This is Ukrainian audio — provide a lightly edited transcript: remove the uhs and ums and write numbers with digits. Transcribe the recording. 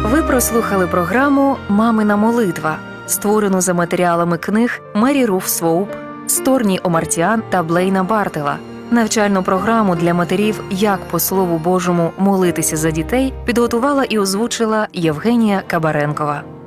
Ви прослухали програму «Мамина молитва», створену за матеріалами книг Мері Руф Своуп, Сторні Омартіан та Блейна Бартела. Навчальну програму для матерів «Як по Слову Божому молитися за дітей» підготувала і озвучила Євгенія Кабаренкова.